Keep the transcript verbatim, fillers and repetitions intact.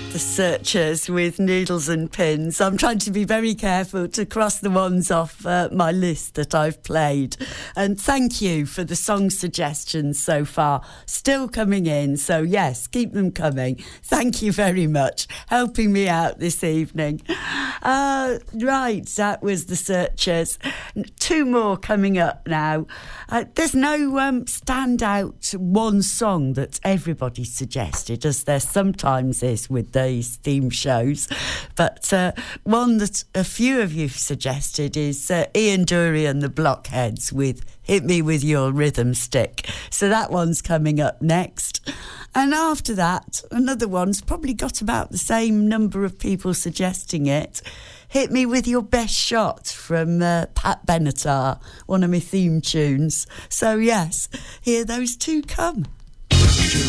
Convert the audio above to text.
The Searchers with Needles and Pins. I'm trying to be very careful to cross the ones off uh, my list that I've played. And thank you for the song suggestions so far. Still coming in, so yes, keep them coming. Thank you very much, helping me out this evening. Uh, right, that was The Searchers. Two more coming up now. Uh, there's no um, standout one song that everybody suggested, as there sometimes is with these theme shows, but uh, one that a few of you suggested is uh, Ian Dury and the Blockheads with Hit Me With Your Rhythm Stick. So that one's coming up next. And after that, another one's probably got about the same number of people suggesting it. Hit Me With Your Best Shot from uh, Pat Benatar, one of my theme tunes. So yes, here those two come.